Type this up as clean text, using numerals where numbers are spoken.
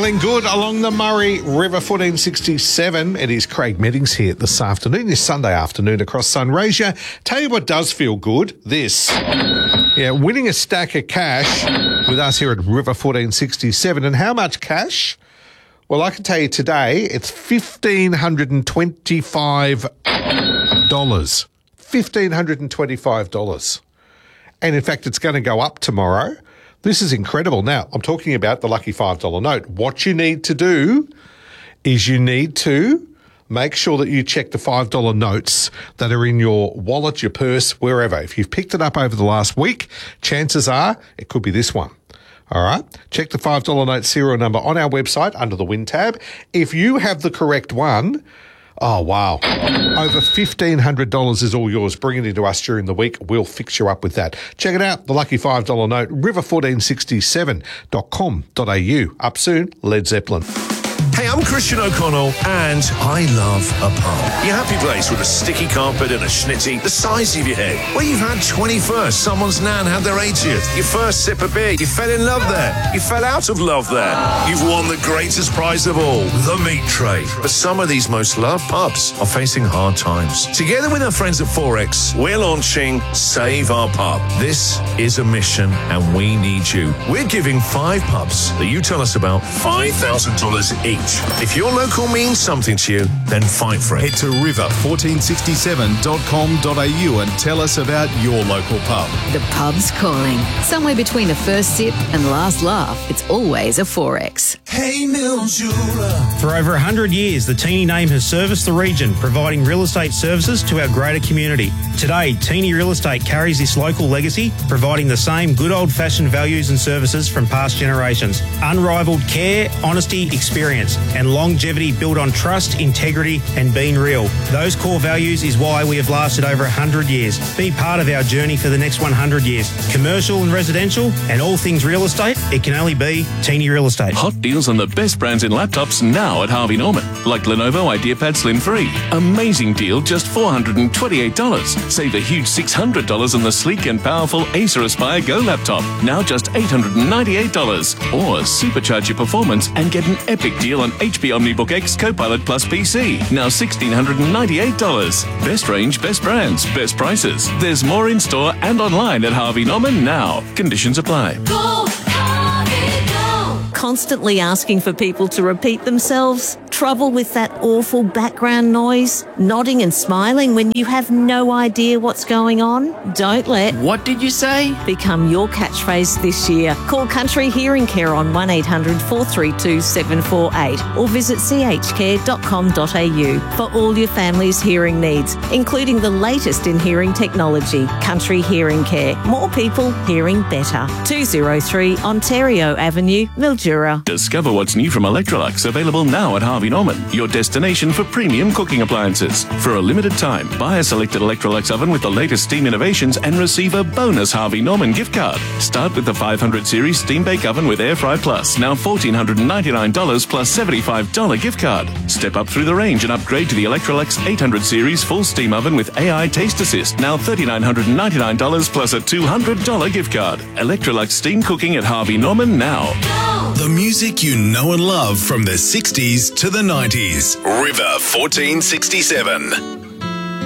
Feeling good along the Murray River 1467. It is Craig Meddings here this afternoon, this Sunday afternoon across Sunraysia. Tell you what does feel good, this. Yeah, winning a stack of cash with us here at River 1467. And how much cash? Well, I can tell you today, it's $1,525. $1,525. And in fact, it's going to go up tomorrow. This is incredible. Now, I'm talking about the lucky $5 note. What you need to do is you need to make sure that you check the $5 notes that are in your wallet, your purse, wherever. If you've picked it up over the last week, chances are it could be this one. All right? Check the $5 note serial number on our website under the Win tab. If you have the correct one, oh, wow. Over $1,500 is all yours. Bring it into us during the week. We'll fix you up with that. Check it out, the lucky $5 note, river1467.com.au. Up soon, Led Zeppelin. Hey, I'm Christian O'Connell, and I love a pub. Your happy place with a sticky carpet and a schnitty the size of your head. Where you've had 21st, someone's nan had their 80th. Your first sip of beer, you fell in love there. You fell out of love there. You've won the greatest prize of all, the meat tray. But some of these most loved pubs are facing hard times. Together with our friends at Forex, we're launching Save Our Pub. This is a mission, and we need you. We're giving 5 pubs that you tell us about $5,000 each. If your local means something to you, then fight for it. Head to river1467.com.au and tell us about your local pub. The pub's calling. Somewhere between a first sip and last laugh, it's always a Forex. Hey, Mildura. For over 100 years, the Teeny name has serviced the region, providing real estate services to our greater community. Today, Teeny Real Estate carries this local legacy, providing the same good old-fashioned values and services from past generations. Unrivaled care, honesty, experience, and longevity built on trust, integrity, and being real. Those core values is why we have lasted over 100 years. Be part of our journey for the next 100 years. Commercial and residential, and all things real estate, it can only be Teeny Real Estate. Hot deals on the best brands in laptops now at Harvey Norman, like Lenovo IdeaPad Slim 3. Amazing deal, just $428. Save a huge $600 on the sleek and powerful Acer Aspire Go laptop, now just $898. Or supercharge your performance and get an epic deal on HP OmniBook X Copilot Plus PC, now $1,698. Best range, best brands, best prices. There's more in store and online at Harvey Norman now. Conditions apply. Go, Harvey, go. Constantly asking for people to repeat themselves? Trouble with that awful background noise? Nodding and smiling when you have no idea what's going on? Don't let "What did you say?" become your catchphrase this year. Call Country Hearing Care on 1-800-432-748 or visit chcare.com.au for all your family's hearing needs, including the latest in hearing technology. Country Hearing Care. More people hearing better. 203 Ontario Avenue, Mildura. Discover what's new from Electrolux, available now at Harvey Norman, your destination for premium cooking appliances. For a limited time, buy a selected Electrolux oven with the latest steam innovations and receive a bonus Harvey Norman gift card. Start with the 500 series steam bake oven with Air Fry Plus, now $1,499 plus $75 gift card. Step up through the range and upgrade to the Electrolux 800 series full steam oven with AI Taste Assist, now $3,999 plus a $200 gift card. Electrolux steam cooking at Harvey Norman now. The music you know and love from the 60s to the 90s. River 1467.